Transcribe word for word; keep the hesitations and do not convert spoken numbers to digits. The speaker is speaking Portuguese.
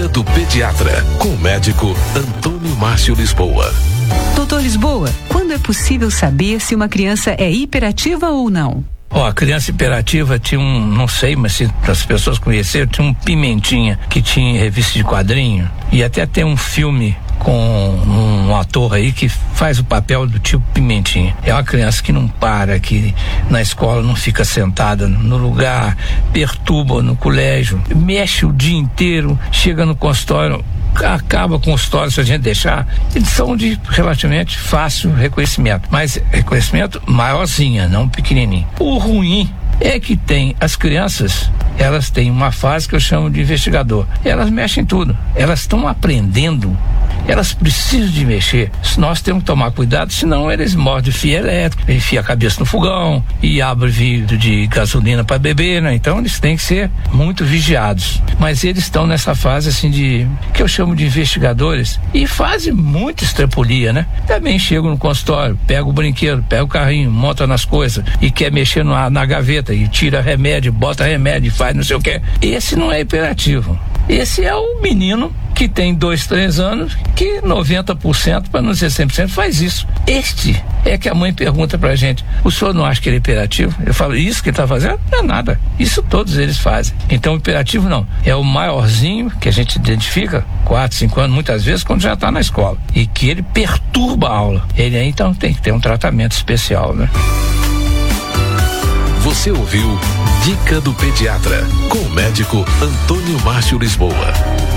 do Pediatra, com o médico Antônio Márcio Lisboa. Doutor Lisboa, quando é possível saber se uma criança é hiperativa ou não? Ó, oh, a criança hiperativa tinha um, não sei, mas se as pessoas conheceram, tinha um Pimentinha que tinha em revista de quadrinho, e até tem um filme com um ator aí que faz o papel do tipo Pimentinha. É uma criança que não para, que na escola não fica sentada no lugar, perturba no colégio, mexe o dia inteiro, chega no consultório, acaba com os consultório se a gente deixar. Eles são de relativamente fácil reconhecimento, mas reconhecimento maiorzinha, não pequenininho. O ruim é que tem as crianças, elas têm uma fase que eu chamo de investigador. Elas mexem tudo, elas estão aprendendo, elas precisam de mexer. Nós temos que tomar cuidado, senão eles mordem fio elétrico, enfia a cabeça no fogão e abre vidro de gasolina para beber, né? Então eles têm que ser muito vigiados. Mas eles estão nessa fase assim de, que eu chamo de investigadores, e fazem muita estrepulia, né? Também chegam no consultório, pega o brinquedo, pega o carrinho, monta nas coisas e quer mexer na, na gaveta e tira remédio, bota remédio, faz não sei o que. Esse não é hiperativo. Esse é o menino que tem dois, três anos, que noventa por cento, para não dizer cem por cento, faz isso. Este é que a mãe pergunta pra gente: o senhor não acha que ele é hiperativo? Eu falo: isso que ele tá fazendo? Não é nada. Isso todos eles fazem. Então, hiperativo não. É o maiorzinho que a gente identifica, quatro, cinco anos, muitas vezes, quando já tá na escola. E que ele perturba a aula. Ele aí, então, tem que ter um tratamento especial, né? Você ouviu Dica do Pediatra, com o médico Antônio Márcio Lisboa.